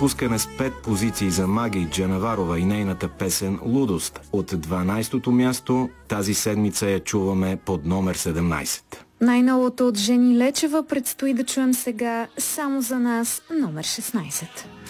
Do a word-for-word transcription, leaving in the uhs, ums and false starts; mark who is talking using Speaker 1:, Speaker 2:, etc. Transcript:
Speaker 1: спускане с пет позиции за Маги Джанаварова и нейната песен «Лудост». От дванайсетото място тази седмица я чуваме под номер седемнайсет.
Speaker 2: Най-новото от Жени Лечева предстои да чуем сега само за нас, номер шестнайсет.